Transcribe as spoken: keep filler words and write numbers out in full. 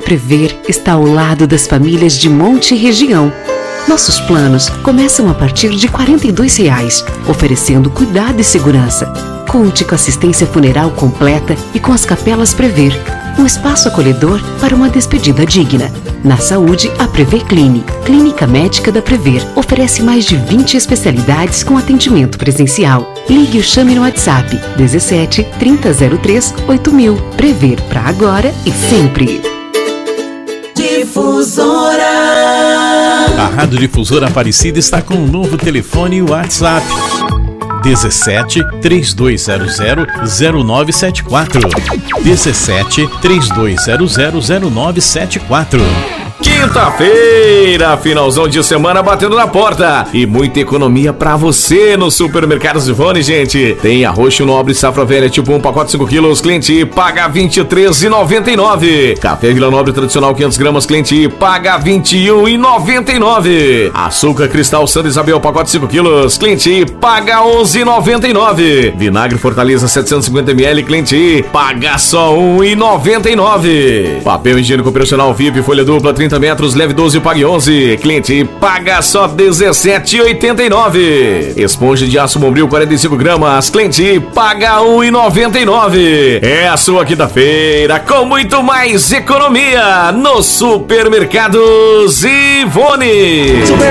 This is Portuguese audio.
Prever está ao lado das famílias de Monte e região. Nossos planos começam a partir de quarenta e dois reais, oferecendo cuidado e segurança. Conte com assistência funeral completa e com as capelas Prever, um espaço acolhedor para uma despedida digna. Na saúde, a Prever Clini, Clínica Médica da Prever, oferece mais de vinte especialidades com atendimento presencial. Ligue ou chame no WhatsApp dezessete, trinta zero três, oito mil. Prever para agora e sempre. Difusora. A Rádio Difusora Aparecida está com um novo telefone e WhatsApp. dezessete, três dois zero zero, zero nove sete quatro. dezessete, três dois zero zero, zero nove sete quatro. Quinta-feira, finalzão de semana batendo na porta e muita economia pra você no Supermercados Ivone, gente. Tem arroz nobre safra velha tipo um pacote cinco quilos, cliente paga vinte e três reais e noventa e nove centavos. Café Vila Nobre tradicional quinhentas gramas, cliente paga vinte e um reais e noventa e nove centavos. Açúcar Cristal Santa Isabel pacote cinco quilos, cliente paga onze reais e noventa e nove centavos. Vinagre Fortaleza setecentos e cinquenta mililitros, cliente paga só um real e noventa e nove centavos. Papel higiênico operacional V I P folha dupla trinta metros, leve doze, pague onze. Cliente paga só dezessete reais e oitenta e nove centavos. Esponja de aço Bombril quarenta e cinco gramas, cliente paga um real e noventa e nove centavos. É a sua quinta-feira com muito mais economia no Supermercados Ivone.